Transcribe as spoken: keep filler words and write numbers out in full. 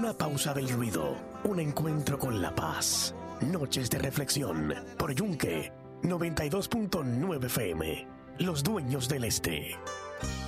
la pausa del ruido, un encuentro con la paz. Noches de reflexión por Yunque noventa y dos punto nueve F M. Los dueños del este.